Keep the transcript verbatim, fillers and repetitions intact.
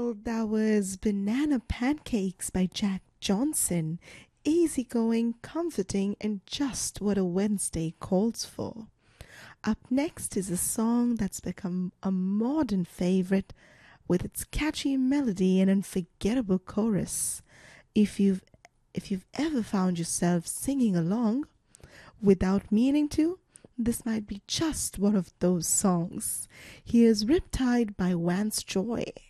Well, that was Banana Pancakes by Jack Johnson. Easygoing, comforting, and just what a Wednesday calls for. Up next is a song that's become a modern favorite with its catchy melody and unforgettable chorus. If you've if you've ever found yourself singing along without meaning to, this might be just one of those songs. Here's Riptide by Vance Joy.